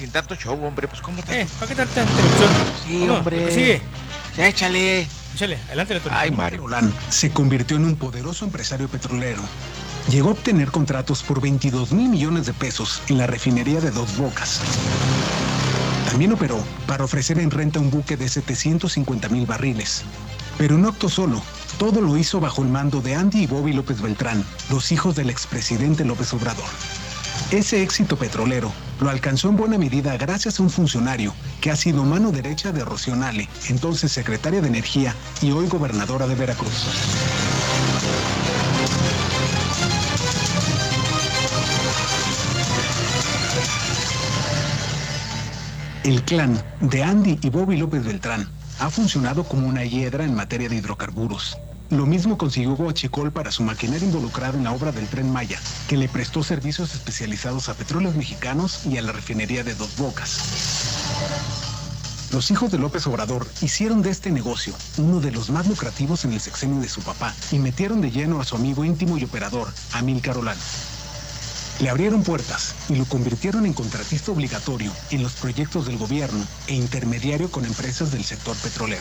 sin tanto show, hombre, pues ¿cómo te...? ¿Para qué tanta interrupción? Sí, ¿Cómo? hombre. Sigue. Échale. Échale, adelante, Tony. Ay, Mario. Carolán se convirtió en un poderoso empresario petrolero. Llegó a obtener contratos por 22,000 millones de pesos en la refinería de Dos Bocas. También operó para ofrecer en renta un buque de 750,000 barriles. Pero no actuó solo. Todo lo hizo bajo el mando de Andy y Bobby López Beltrán, los hijos del expresidente López Obrador. Ese éxito petrolero lo alcanzó en buena medida gracias a un funcionario que ha sido mano derecha de Rocío Nale, entonces secretaria de Energía y hoy gobernadora de Veracruz. El clan de Andy y Bobby López Beltrán ha funcionado como una hiedra en materia de hidrocarburos. Lo mismo consiguió Huachicol para su maquinaria involucrada en la obra del Tren Maya, que le prestó servicios especializados a Petróleos Mexicanos y a la refinería de Dos Bocas. Los hijos de López Obrador hicieron de este negocio uno de los más lucrativos en el sexenio de su papá y metieron de lleno a su amigo íntimo y operador, Amílcar Olano. Le abrieron puertas y lo convirtieron en contratista obligatorio en los proyectos del gobierno e intermediario con empresas del sector petrolero.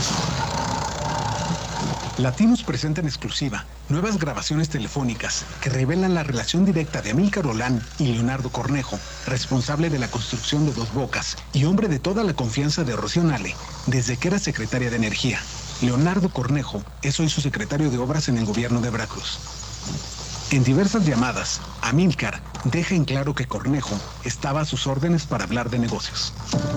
Latinos presenta en exclusiva nuevas grabaciones telefónicas que revelan la relación directa de Amílcar Olano y Leonardo Cornejo, responsable de la construcción de Dos Bocas y hombre de toda la confianza de Rocío Nale desde que era secretaria de Energía. Leonardo Cornejo es hoy su secretario de Obras en el gobierno de Veracruz. En diversas llamadas, Amílcar deja en claro que Cornejo estaba a sus órdenes para hablar de negocios.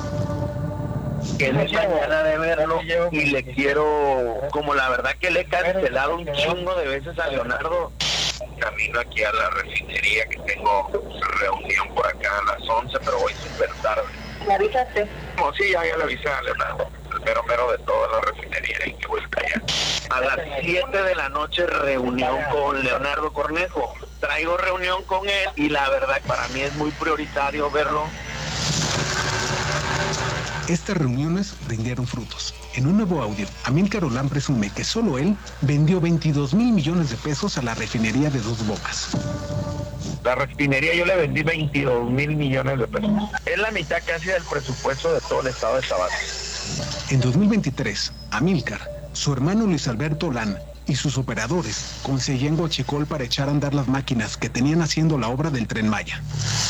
Quedé mañana de verlo y le quiero, como la verdad que le he cancelado un chingo de veces a Leonardo. Camino aquí a la refinería que tengo reunión por acá a las 11, pero voy súper tarde. ¿Me avisaste? No, sí, ya le avisé a Leonardo, el mero de toda la refinería y que voy para allá. A las 7 de la noche reunión con Leonardo Cornejo. Traigo reunión con él y la verdad para mí es muy prioritario verlo. Estas reuniones rindieron frutos. En un nuevo audio, Amílcar Olano presume que solo él vendió 22,000 millones de pesos a la refinería de Dos Bocas. La refinería yo le vendí 22,000 millones de pesos. Es la mitad casi del presupuesto de todo el estado de Tabasco. En 2023, Amílcar, su hermano Luis Alberto Olano y sus operadores conseguían Huachicol para echar a andar las máquinas que tenían haciendo la obra del Tren Maya.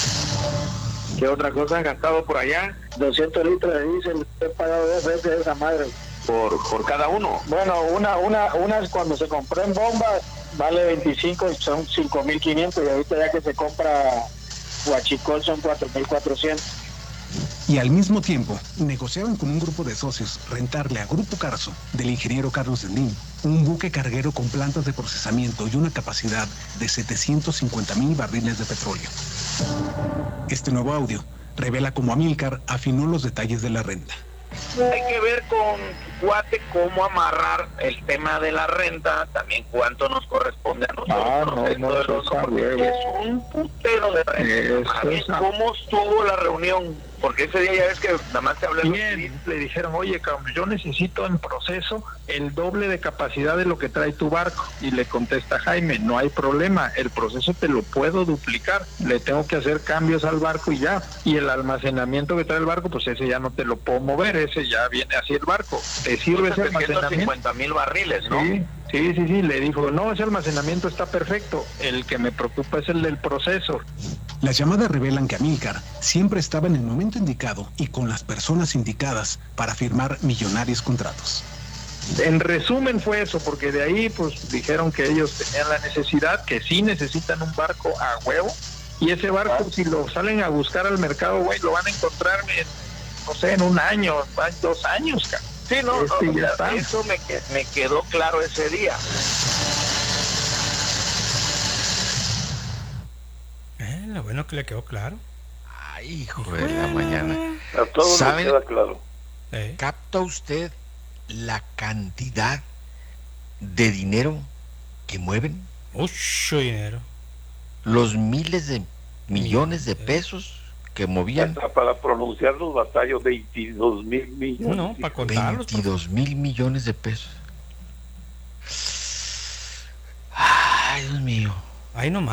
¿Qué otra cosa han gastado por allá? 200 litros de diésel, he pagado 2 veces esa madre. Por cada uno. Bueno, una cuando se compró en bombas vale 25 y son 5,500 y ahorita ya que se compra Huachicol son 4,400. Y al mismo tiempo, negociaban con un grupo de socios rentarle a Grupo Carso, del ingeniero Carlos Slim, un buque carguero con plantas de procesamiento y una capacidad de 750,000 barriles de petróleo. Este nuevo audio revela cómo Amílcar afinó los detalles de la renta. Hay que ver con Cuate cómo amarrar el tema de la renta, también cuánto nos corresponde a nosotros. Es un putero de renta. Javier, ¿cómo estuvo la reunión? Porque ese día ya ves que nada más te hablé. Bien, le dijeron, oye, cabrón, yo necesito en proceso el doble de capacidad de lo que trae tu barco. Y le contesta Jaime, no hay problema, el proceso te lo puedo duplicar. Le tengo que hacer cambios al barco y ya. Y el almacenamiento que trae el barco, pues ese ya no te lo puedo mover, ese ya viene así el barco. ¿Te sirve ese almacenamiento? 50,000 barriles, ¿no? Sí, le dijo, no, ese almacenamiento está perfecto, el que me preocupa es el del proceso. Las llamadas revelan que Amílcar siempre estaba en el momento indicado y con las personas indicadas para firmar millonarios contratos. En resumen fue eso, porque de ahí pues dijeron que ellos tenían la necesidad, que sí necesitan un barco a huevo, y ese barco si lo salen a buscar al mercado, güey, lo van a encontrar en un año, 2 años, cara. Sí, no, eso me quedó claro ese día. Lo bueno que le quedó claro. Ay, hijo de la mañana. A todos ¿Saben? nos queda claro. ¿Capta usted la cantidad de dinero que mueven? Mucho dinero. Los miles de millones de pesos que movían. Hasta para pronunciar los batallos, 22,000 millones. No, para contarlos. 22,000 millones de pesos. Ay, Dios mío. Ay, no